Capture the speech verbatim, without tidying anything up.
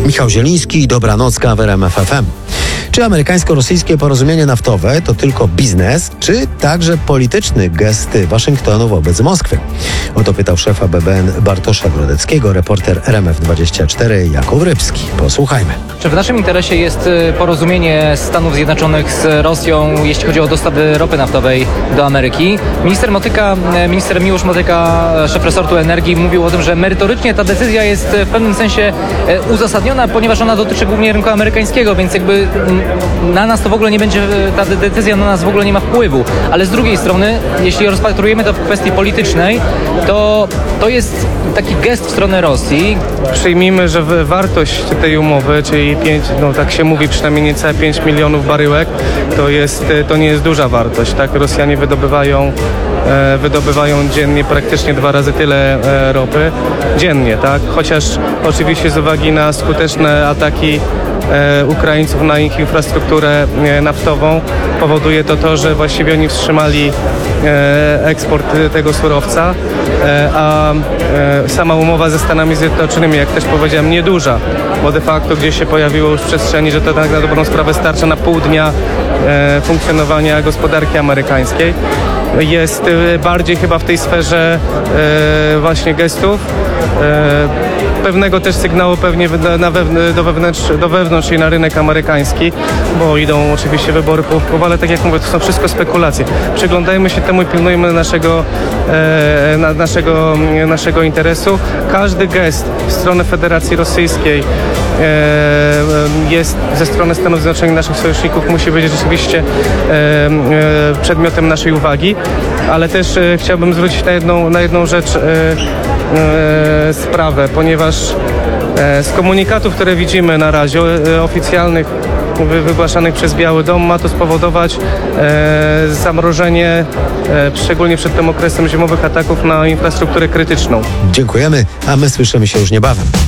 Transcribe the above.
Michał Zieliński, Dobranocka w R M F F M. Czy amerykańsko-rosyjskie porozumienie naftowe to tylko biznes, czy także polityczny gest Waszyngtonu wobec Moskwy? O to pytał szefa B B N Bartosza Grodeckiego, reporter R M F dwadzieścia cztery Jakub Rybski. Posłuchajmy. Czy w naszym interesie jest porozumienie Stanów Zjednoczonych z Rosją, jeśli chodzi o dostawy ropy naftowej do Ameryki? Minister Motyka, minister Miłosz Motyka, szef resortu energii, mówił o tym, że merytorycznie ta decyzja jest w pewnym sensie uzasadniona, ponieważ ona dotyczy głównie rynku amerykańskiego, więc jakby na nas to w ogóle nie będzie, ta decyzja na nas w ogóle nie ma wpływu. Ale z drugiej strony, jeśli rozpatrujemy to w kwestii politycznej, to to jest taki gest w stronę Rosji. Przyjmijmy, że wartość tej umowy, czyli pięć, no tak się mówi, przynajmniej niecałe pięć milionów baryłek, to, jest, to nie jest duża wartość. Tak? Rosjanie wydobywają, e, wydobywają dziennie praktycznie dwa razy tyle e, ropy. Dziennie, tak? Chociaż oczywiście z uwagi na skuteczne ataki E, Ukraińców na ich infrastrukturę e, naftową powoduje to to, że właściwie oni wstrzymali e, eksport tego surowca, e, a e, sama umowa ze Stanami Zjednoczonymi, jak też powiedziałem, nieduża, bo de facto gdzieś się pojawiło już w przestrzeni, że to tak na dobrą sprawę starcza na pół dnia e, funkcjonowania gospodarki amerykańskiej. Jest e, bardziej chyba w tej sferze e, właśnie gestów, e, pewnego też sygnału pewnie na wewn- do, wewnątrz, do wewnątrz i na rynek amerykański, bo idą oczywiście wybory połówkowe, ale tak jak mówię, to są wszystko spekulacje. Przyglądajmy się temu i pilnujmy naszego, e, na, naszego, naszego interesu. Każdy gest w stronę Federacji Rosyjskiej e, jest ze strony Stanów Zjednoczonych, naszych sojuszników, musi być rzeczywiście e, e, przedmiotem naszej uwagi, ale też e, chciałbym zwrócić na jedną, na jedną rzecz e, E, sprawę, ponieważ e, z komunikatów, które widzimy na razie, e, oficjalnych, wy, wygłaszanych przez Biały Dom, ma to spowodować e, zamrożenie, e, szczególnie przed tym okresem zimowych ataków na infrastrukturę krytyczną. Dziękujemy, a my słyszymy się już niebawem.